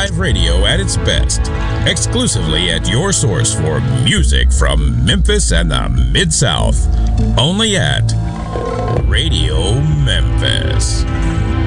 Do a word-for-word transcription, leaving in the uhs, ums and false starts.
live radio at its best, exclusively at your source for music from Memphis and the Mid-South. Only at Radio Memphis.